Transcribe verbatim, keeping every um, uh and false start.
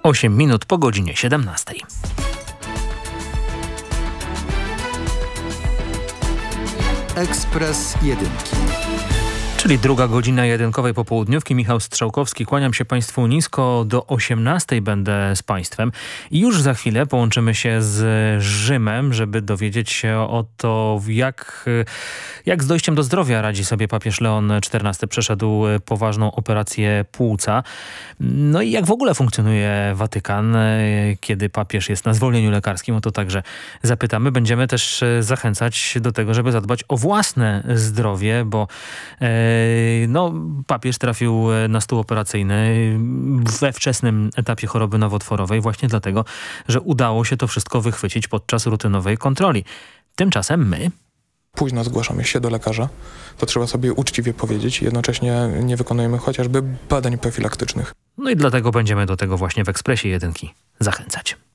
osiem minut po godzinie siedemnastej. Ekspres Jedynki. Czyli druga godzina jedynkowej popołudniówki. Michał Strzałkowski, kłaniam się Państwu nisko. Do osiemnastej będę z Państwem. I już za chwilę połączymy się z Rzymem, żeby dowiedzieć się o to, jak, jak z dojściem do zdrowia radzi sobie papież Leon czternasty. Przeszedł poważną operację płuca. No i jak w ogóle funkcjonuje Watykan, kiedy papież jest na zwolnieniu lekarskim. O to także zapytamy. Będziemy też zachęcać do tego, żeby zadbać o własne zdrowie, bo no, papież trafił na stół operacyjny we wczesnym etapie choroby nowotworowej właśnie dlatego, że udało się to wszystko wychwycić podczas rutynowej kontroli. Tymczasem my... Późno zgłaszamy się do lekarza, to trzeba sobie uczciwie powiedzieć. Jednocześnie nie wykonujemy chociażby badań profilaktycznych. No i dlatego będziemy do tego właśnie w Ekspresie Jedynki zachęcać.